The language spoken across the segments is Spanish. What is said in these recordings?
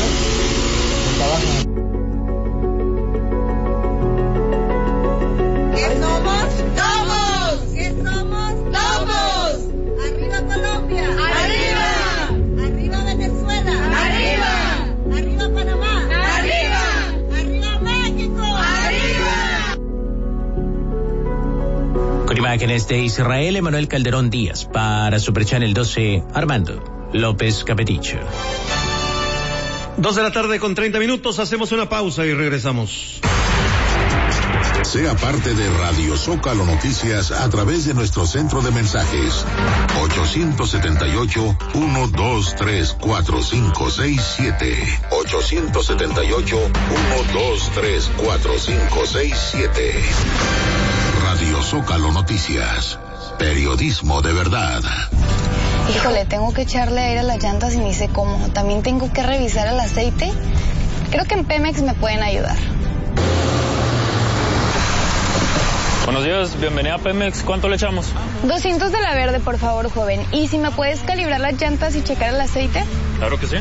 Imágenes de Israel, Emanuel Calderón Díaz, para Super Channel 12, Armando López Capetillo. 2:30 p.m, hacemos una pausa y regresamos. Sea parte de Radio Zócalo Noticias a través de nuestro centro de mensajes 878-123-4567 878-123-4567. Radio Zócalo Noticias, periodismo de verdad. Híjole, tengo que echarle aire a las llantas y ni sé cómo. También tengo que revisar el aceite. Creo que en Pemex me pueden ayudar. Buenos días, bienvenida a Pemex. ¿Cuánto le echamos? 200 de la verde, por favor, joven. ¿Y si me puedes calibrar las llantas y checar el aceite? Claro que sí.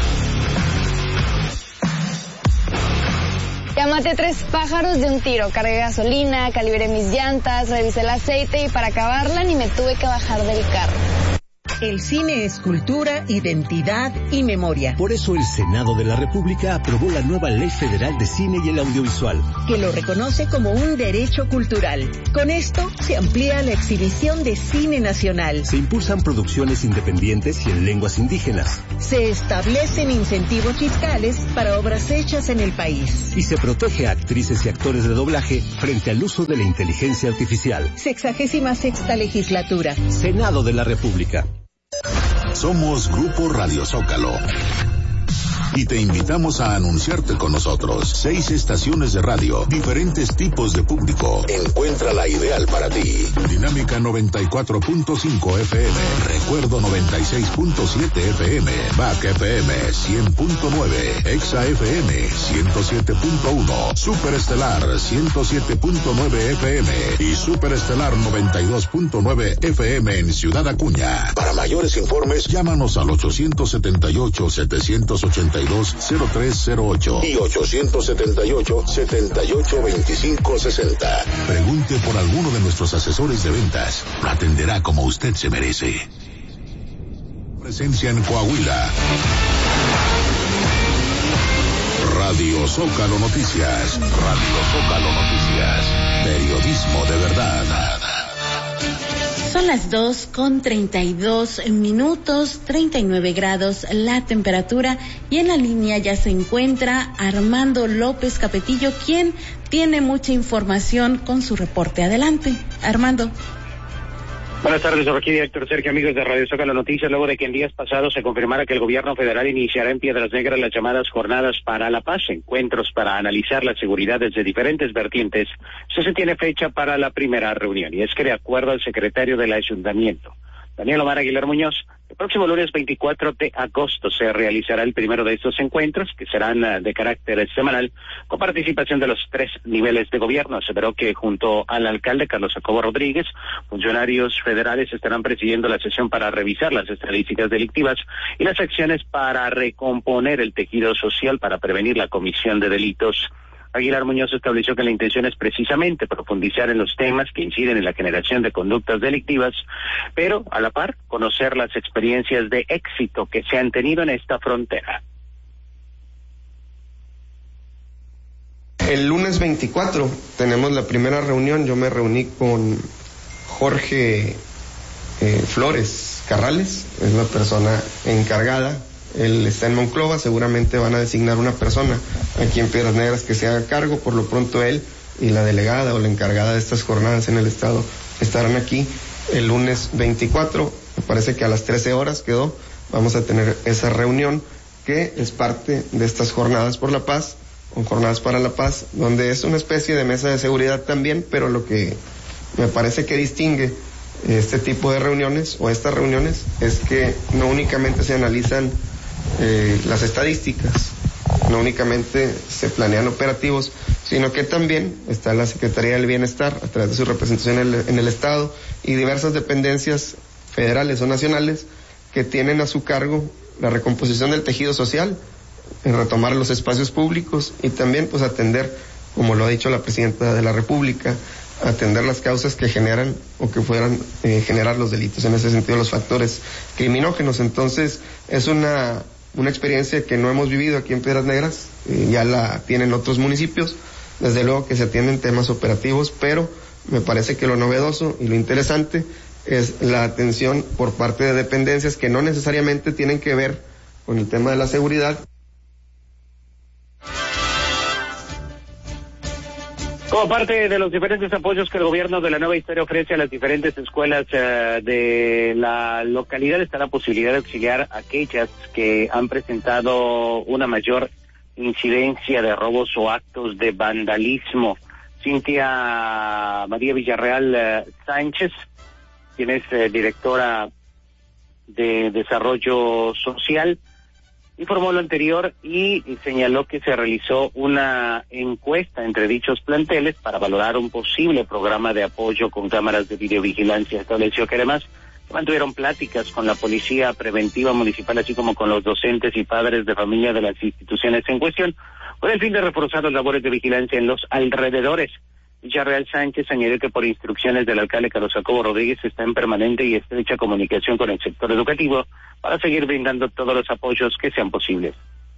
Ya maté 3 pájaros de un tiro. Cargué gasolina, calibré mis llantas, revisé el aceite y para acabarla ni me tuve que bajar del carro. El cine es cultura, identidad y memoria. Por eso el Senado de la República aprobó la nueva Ley Federal de Cine y el Audiovisual, que lo reconoce como un derecho cultural. Con esto se amplía la exhibición de cine nacional. Se impulsan producciones independientes y en lenguas indígenas. Se establecen incentivos fiscales para obras hechas en el país. Y se protege a actrices y actores de doblaje frente al uso de la inteligencia artificial. 66ª legislatura. Senado de la República. Somos Grupo Radio Zócalo y te invitamos a anunciarte con nosotros. 6 estaciones de radio, diferentes tipos de público. Encuentra la ideal para ti. Dinámica 94.5 FM, Recuerdo 96.7 FM, Back FM 100.9, Exa FM 107.1, Superestelar 107.9 FM y Superestelar 92.9 FM en Ciudad Acuña. Para mayores informes, llámanos al 878-782-0308 y 878-782560. Pregunte por alguno de nuestros asesores de ventas. Lo atenderá como usted se merece. Presencia en Coahuila. Radio Zócalo Noticias. Radio Zócalo Noticias. Periodismo de verdad. Son las 2:32 39 grados la temperatura y en la línea ya se encuentra Armando López Capetillo, quien tiene mucha información con su reporte. Adelante, Armando. Buenas tardes, aquí director Sergio, amigos de Radio Zócalo Noticias. Luego de que en días pasados se confirmara que el gobierno federal iniciará en Piedras Negras las llamadas Jornadas para la Paz, encuentros para analizar la seguridad desde diferentes vertientes, se tiene fecha para la primera reunión. Y es que de acuerdo al secretario del Ayuntamiento, Daniel Omar Aguilar Muñoz, el próximo lunes 24 de agosto se realizará el primero de estos encuentros, que serán de carácter semanal, con participación de los 3 niveles de gobierno. Aseveró que junto al alcalde Carlos Jacobo Rodríguez, funcionarios federales estarán presidiendo la sesión para revisar las estadísticas delictivas y las acciones para recomponer el tejido social para prevenir la comisión de delitos. Aguilar Muñoz estableció que la intención es precisamente profundizar en los temas que inciden en la generación de conductas delictivas, pero a la par conocer las experiencias de éxito que se han tenido en esta frontera. El lunes 24 tenemos la primera reunión. Yo me reuní con Jorge Flores Carrales, es la persona encargada. Él está en Monclova, seguramente van a designar una persona aquí en Piedras Negras que se haga cargo. Por lo pronto él y la delegada o la encargada de estas jornadas en el estado estarán aquí el lunes 24, me parece que a las 13 horas quedó, vamos a tener esa reunión que es parte de estas Jornadas por la Paz, o Jornadas para la Paz, donde es una especie de mesa de seguridad también, pero lo que me parece que distingue este tipo de reuniones o estas reuniones es que no únicamente se analizan las estadísticas, no únicamente se planean operativos, sino que también está la Secretaría del Bienestar a través de su representación en el Estado y diversas dependencias federales o nacionales que tienen a su cargo la recomposición del tejido social retomar los espacios públicos y también pues atender, como lo ha dicho la Presidenta de la República, atender las causas que generan o que fueran generar los delitos, en ese sentido los factores criminógenos. Entonces es una experiencia que no hemos vivido aquí en Piedras Negras, ya la tienen otros municipios, desde luego que se atienden temas operativos, pero me parece que lo novedoso y lo interesante es la atención por parte de dependencias que no necesariamente tienen que ver con el tema de la seguridad. Como parte de los diferentes apoyos que el gobierno de la Nueva Historia ofrece a las diferentes escuelas de la localidad, está la posibilidad de auxiliar a aquellas que han presentado una mayor incidencia de robos o actos de vandalismo. Cintia María Villarreal Sánchez, quien es directora de Desarrollo Social, informó lo anterior y señaló que se realizó una encuesta entre dichos planteles para valorar un posible programa de apoyo con cámaras de videovigilancia. Estableció que además mantuvieron pláticas con la Policía Preventiva Municipal, así como con los docentes y padres de familia de las instituciones en cuestión, con el fin de reforzar las labores de vigilancia en los alrededores. Villarreal Sánchez añadió que por instrucciones del alcalde Carlos Jacobo Rodríguez está en permanente y estrecha comunicación con el sector educativo para seguir brindando todos los apoyos que sean posibles.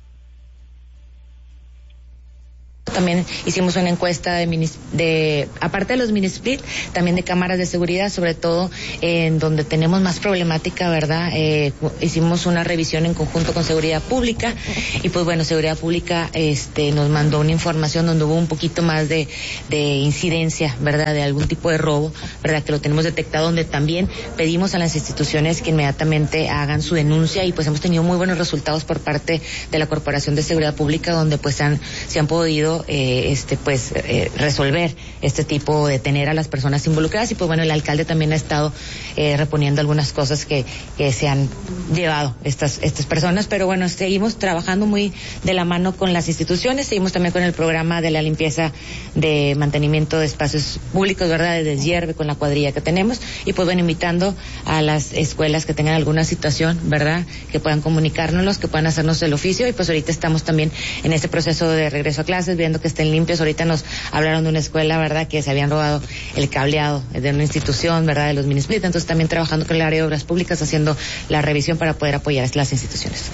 También hicimos una encuesta aparte de los mini split, también de cámaras de seguridad, sobre todo en donde tenemos más problemática, ¿verdad? Hicimos una revisión en conjunto con Seguridad Pública y pues bueno, Seguridad Pública nos mandó una información donde hubo un poquito más de incidencia, ¿verdad? De algún tipo de robo, ¿verdad? Que lo tenemos detectado, donde también pedimos a las instituciones que inmediatamente hagan su denuncia y pues hemos tenido muy buenos resultados por parte de la Corporación de Seguridad Pública, donde pues se han podido resolver este tipo, de tener a las personas involucradas y pues bueno, el alcalde también ha estado reponiendo algunas cosas que se han llevado estas personas, pero bueno, seguimos trabajando muy de la mano con las instituciones, seguimos también con el programa de la limpieza de mantenimiento de espacios públicos, ¿verdad? De deshierve con la cuadrilla que tenemos y pues bueno, invitando a las escuelas que tengan alguna situación, ¿verdad? Que puedan comunicárnoslos, que puedan hacernos el oficio y pues ahorita estamos también en este proceso de regreso a clases, viendo que estén limpios. Ahorita nos hablaron de una escuela, ¿verdad? Que se habían robado el cableado de una institución, ¿verdad? De los mini split, entonces también trabajando con el área de obras públicas, haciendo la revisión para poder apoyar a las instituciones.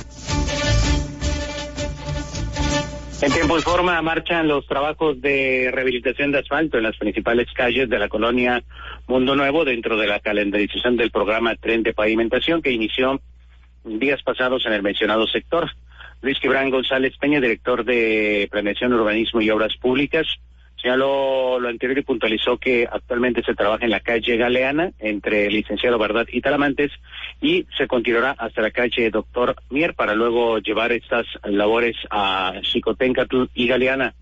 En tiempo y forma marchan los trabajos de rehabilitación de asfalto en las principales calles de la colonia Mundo Nuevo dentro de la calendarización del programa Tren de Pavimentación que inició días pasados en el mencionado sector. Luis Gibran González Peña, director de Planeación, Urbanismo y Obras Públicas, señaló lo anterior y puntualizó que actualmente se trabaja en la calle Galeana, entre Licenciado Verdad y Talamantes, y se continuará hasta la calle Doctor Mier para luego llevar estas labores a Xicoténcatl y Galeana.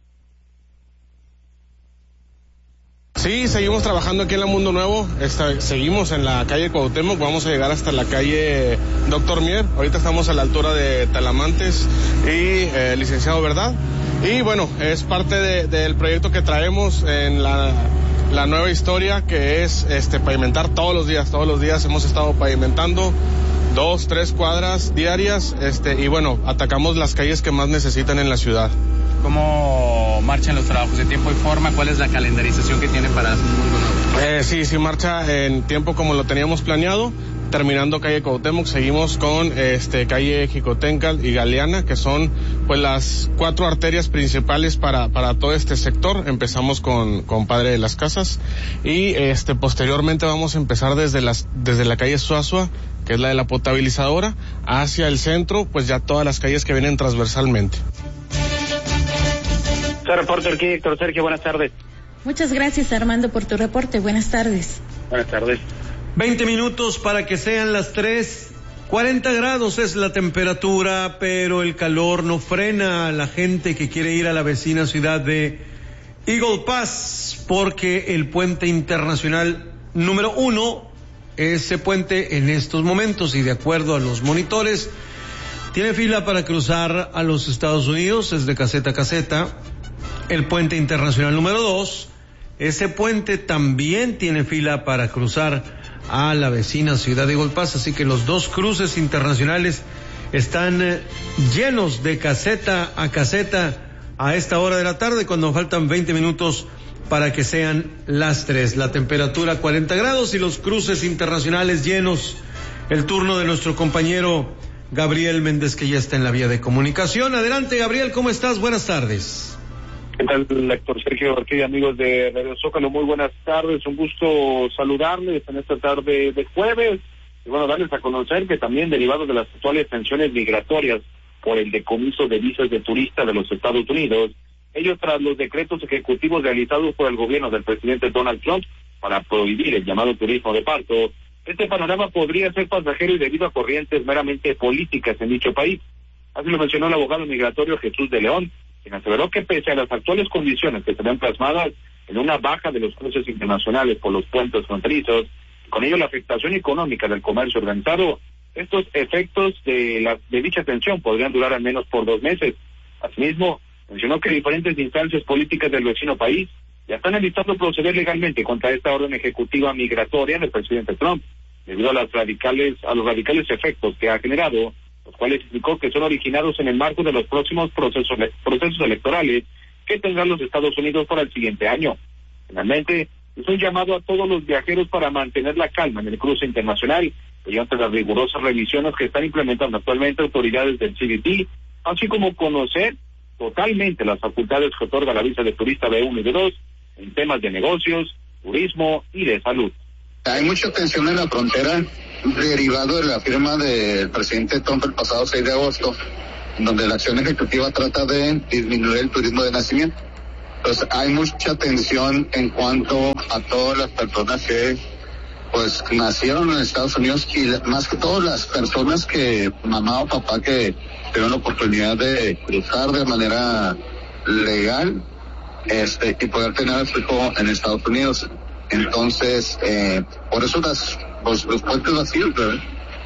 Sí, seguimos trabajando aquí en la Mundo Nuevo, seguimos en la calle Cuauhtémoc, vamos a llegar hasta la calle Doctor Mier, ahorita estamos a la altura de Talamantes y Licenciado Verdad, y bueno, es parte del proyecto que traemos en la nueva historia, que es pavimentar todos los días hemos estado pavimentando 2-3 cuadras diarias, y bueno, atacamos las calles que más necesitan en la ciudad. ¿Cómo marchan los trabajos de tiempo y forma? ¿Cuál es la calendarización que tienen para Mundo Nuevo? Sí marcha en tiempo como lo teníamos planeado. Terminando calle Cuauhtémoc, seguimos con calle Xicoténcatl y Galeana, que son pues las 4 arterias principales para todo este sector. Empezamos con Padre de las Casas y posteriormente vamos a empezar desde la calle Suazua, que es la de la potabilizadora, hacia el centro, pues ya todas las calles que vienen transversalmente. Reporte aquí, Héctor Sergio, buenas tardes. Muchas gracias, Armando, por tu reporte. Buenas tardes. Buenas tardes. 20 minutos para que sean las 3. 40 grados es la temperatura, pero el calor no frena a la gente que quiere ir a la vecina ciudad de Eagle Pass, porque el puente internacional número 1, ese puente en estos momentos y de acuerdo a los monitores, tiene fila para cruzar a los Estados Unidos, es de caseta a caseta. El puente internacional número 2, ese puente también tiene fila para cruzar a la vecina ciudad de Eagle Pass, así que los 2 cruces internacionales están llenos de caseta a caseta a esta hora de la tarde, cuando faltan 20 minutos para que sean las 3. La temperatura 40 grados y los cruces internacionales llenos. El turno de nuestro compañero Gabriel Méndez, que ya está en la vía de comunicación. Adelante, Gabriel, ¿cómo estás? Buenas tardes. ¿Qué tal, Héctor Sergio Orquídez, amigos de Radio Zócalo? Muy buenas tardes, un gusto saludarles en esta tarde de jueves. Y bueno, darles a conocer que también derivado de las actuales tensiones migratorias por el decomiso de visas de turista de los Estados Unidos, ello tras los decretos ejecutivos realizados por el gobierno del presidente Donald Trump para prohibir el llamado turismo de parto, este panorama podría ser pasajero y debido a corrientes meramente políticas en dicho país. Así lo mencionó el abogado migratorio Jesús de León, quien aseveró que pese a las actuales condiciones que se ven plasmadas en una baja de los cruces internacionales por los puentes fronterizos, y con ello la afectación económica del comercio organizado, estos efectos de dicha tensión podrían durar al menos por 2 meses. Asimismo, mencionó que diferentes instancias políticas del vecino país ya están alistando proceder legalmente contra esta orden ejecutiva migratoria del presidente Trump, debido a los radicales efectos que ha generado, los cuales explicó que son originados en el marco de los próximos procesos electorales que tendrán los Estados Unidos para el siguiente año. Finalmente, es un llamado a todos los viajeros para mantener la calma en el cruce internacional, mediante las rigurosas revisiones que están implementando actualmente autoridades del CBP, así como conocer totalmente las facultades que otorga la visa de turista B1 y B2 en temas de negocios, turismo y de salud. Hay mucha tensión en la frontera derivado de la firma del presidente Trump el pasado 6 de agosto, donde la acción ejecutiva trata de disminuir el turismo de nacimiento. Entonces hay mucha tensión en cuanto a todas las personas que pues nacieron en Estados Unidos y más que todo las personas que mamá o papá que tuvieron la oportunidad de cruzar de manera legal y poder tener a su hijo en Estados Unidos. Entonces, por eso los puentes vacíos, ¿verdad?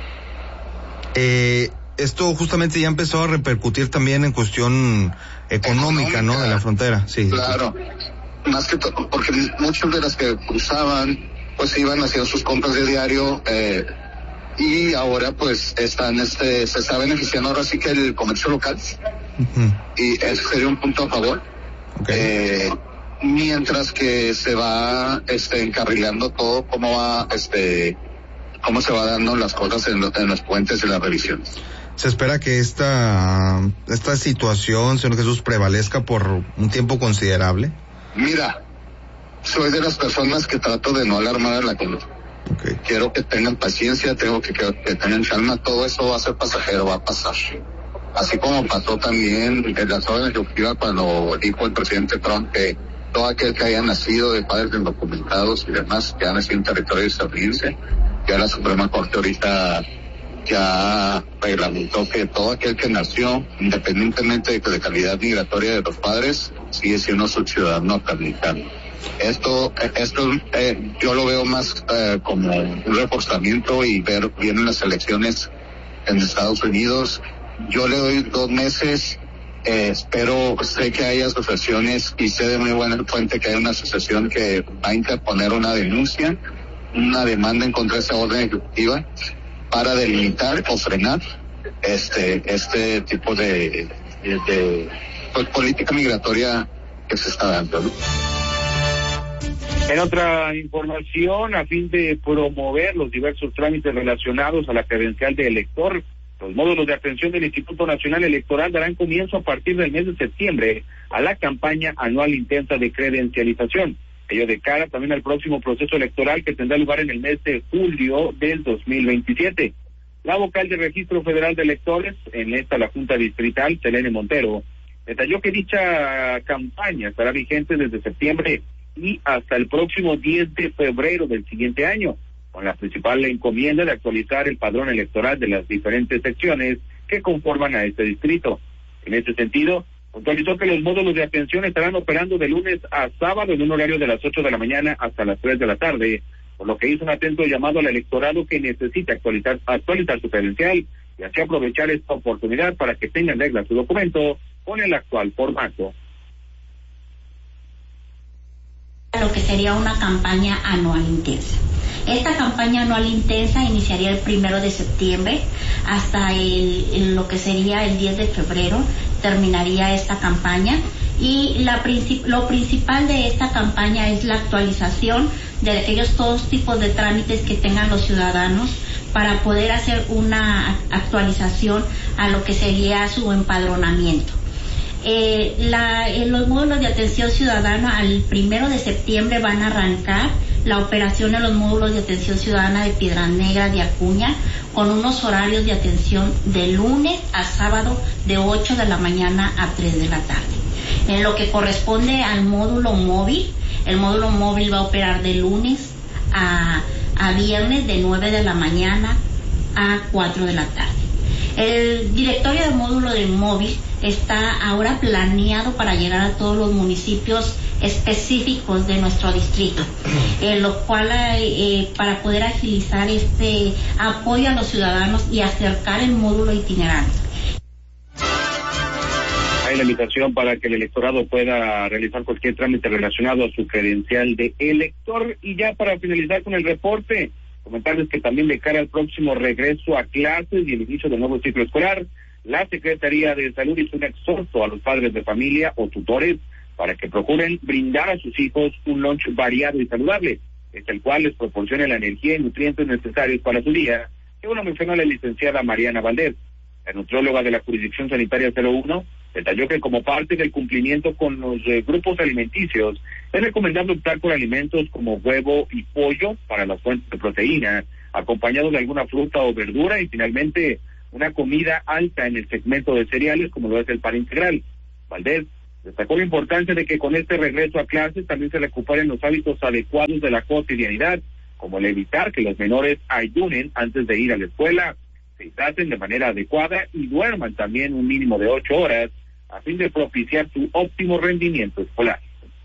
Esto justamente ya empezó a repercutir también en cuestión económica, ¿no? De la frontera, sí. Claro, más que todo, porque muchos de las que cruzaban pues iban haciendo sus compras de diario y ahora pues están se está beneficiando ahora sí que el comercio local. Uh-huh. Y eso sería un punto a favor. Okay. Mientras que se va encarrilando todo cómo se va dando las cosas en los puentes y las revisiones. Se espera que esta situación, señor Jesús, prevalezca por un tiempo considerable. Mira, soy de las personas que trato de no alarmar a la gente. Okay. Quiero que tengan paciencia, tengo que tengan calma, todo eso va a ser pasajero, va a pasar. Así como pasó también en la orden ejecutiva cuando dijo el presidente Trump que todo aquel que haya nacido de padres indocumentados y demás, que ha nacido en territorio estadounidense, ya la Suprema Corte ahorita ya reglamentó que todo aquel que nació, independientemente de la calidad migratoria de los padres, sigue siendo su ciudadano norteamericano. Esto yo lo veo más como un reforzamiento y ver bien las elecciones en Estados Unidos. Yo le doy 2 meses, sé que hay asociaciones y sé de muy buena fuente que hay una asociación que va a interponer una denuncia, una demanda en contra de esa orden ejecutiva para delimitar o frenar este tipo de pues, política migratoria que se está dando, ¿no? En otra información, a fin de promover los diversos trámites relacionados a la credencial de elector, los módulos de atención del Instituto Nacional Electoral darán comienzo a partir del mes de septiembre a la campaña anual intensa de credencialización. Ello de cara también al próximo proceso electoral que tendrá lugar en el mes de julio del 2027. La vocal del Registro Federal de Electores, en la Junta Distrital, Selene Montero, detalló que dicha campaña estará vigente desde septiembre y hasta el próximo 10 de febrero del siguiente año, con la principal encomienda de actualizar el padrón electoral de las diferentes secciones que conforman a este distrito. En ese sentido, puntualizó que los módulos de atención estarán operando de lunes a sábado en un horario de las 8 de la mañana hasta las 3 de la tarde, por lo que hizo un atento llamado al electorado que necesita actualizar su credencial y así aprovechar esta oportunidad para que tenga en regla su documento con el actual formato. Lo que sería una campaña anual intensa. Esta campaña anual intensa iniciaría el 1 de septiembre hasta lo que sería el 10 de febrero, terminaría esta campaña. Y lo principal de esta campaña es la actualización de aquellos todos tipos de trámites que tengan los ciudadanos para poder hacer una actualización a lo que sería su empadronamiento. Los módulos de atención ciudadana al 1 de septiembre van a arrancar la operación de los módulos de atención ciudadana de Piedras Negras de Acuña, con unos horarios de atención de lunes a sábado de 8 de la mañana a 3 de la tarde. En lo que corresponde al módulo móvil, el módulo móvil va a operar de lunes a viernes de 9 de la mañana a 4 de la tarde. El directorio de módulo del móvil está ahora planeado para llegar a todos los municipios específicos de nuestro distrito, lo cual para poder agilizar este apoyo a los ciudadanos y acercar el módulo itinerante. Hay la invitación para que el electorado pueda realizar cualquier trámite relacionado a su credencial de elector. Y ya para finalizar con el reporte, comentarles que también de cara al próximo regreso a clases y el inicio del nuevo ciclo escolar, la Secretaría de Salud hizo un exhorto a los padres de familia o tutores para que procuren brindar a sus hijos un lunch variado y saludable, el cual les proporcione la energía y nutrientes necesarios para su día, según lo mencionó la licenciada Mariana Valdés. La nutrióloga de la Jurisdicción Sanitaria 01 detalló que como parte del cumplimiento con los grupos alimenticios, es recomendable optar por alimentos como huevo y pollo para las fuentes de proteína, acompañados de alguna fruta o verdura, y finalmente una comida alta en el segmento de cereales, como lo es el pan integral. Valdés destacó la importancia de que con este regreso a clases también se recuperen los hábitos adecuados de la cotidianidad, como el evitar que los menores ayunen antes de ir a la escuela, se hidraten de manera adecuada y duerman también un mínimo de 8 horas a fin de propiciar su óptimo rendimiento escolar.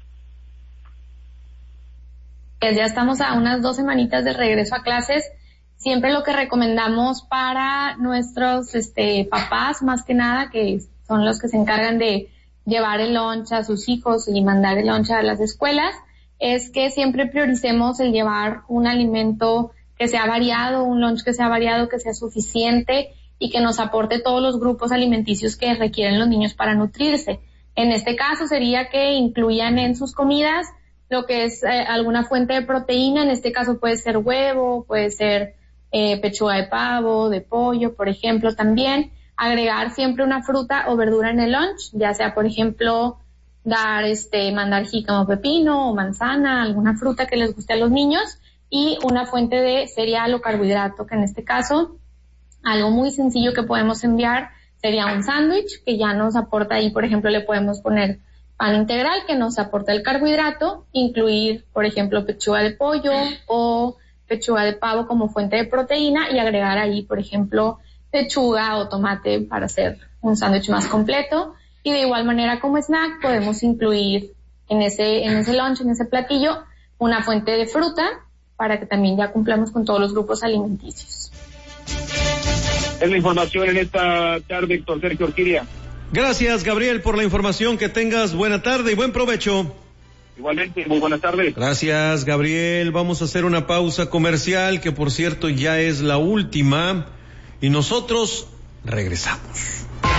Ya estamos a unas 2 semanitas de regreso a clases. Siempre lo que recomendamos para nuestros papás, más que nada, que son los que se encargan de llevar el lunch a sus hijos y mandar el lunch a las escuelas, es que siempre prioricemos el llevar un alimento que sea variado, un lunch que sea variado, que sea suficiente y que nos aporte todos los grupos alimenticios que requieren los niños para nutrirse. En este caso sería que incluyan en sus comidas lo que es alguna fuente de proteína, en este caso puede ser huevo, puede ser pechuga de pavo, de pollo, por ejemplo, también agregar siempre una fruta o verdura en el lunch, ya sea, por ejemplo, mandar jícama o pepino o manzana, alguna fruta que les guste a los niños, y una fuente de cereal o carbohidrato, que en este caso, algo muy sencillo que podemos enviar sería un sándwich, que ya nos aporta ahí, por ejemplo, le podemos poner pan integral, que nos aporta el carbohidrato, incluir, por ejemplo, pechuga de pollo o pechuga de pavo como fuente de proteína y agregar ahí, por ejemplo, lechuga o tomate para hacer un sándwich más completo. Y de igual manera como snack podemos incluir en ese lunch, en ese platillo, una fuente de fruta para que también ya cumplamos con todos los grupos alimenticios. Es la información en esta tarde, Héctor Sergio Orquídea. Gracias, Gabriel, por la información. Que tengas buena tarde y buen provecho. Igualmente, muy buenas tardes. Gracias, Gabriel. Vamos a hacer una pausa comercial, que por cierto ya es la última, y nosotros regresamos.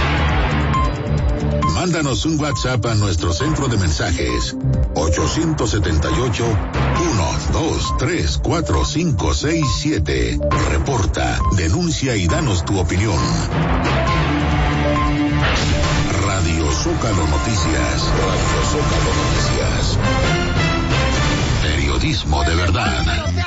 Mándanos un WhatsApp a nuestro centro de mensajes 878-123-4567. Reporta, denuncia y danos tu opinión. Radio Zócalo Noticias. Radio Zócalo Noticias.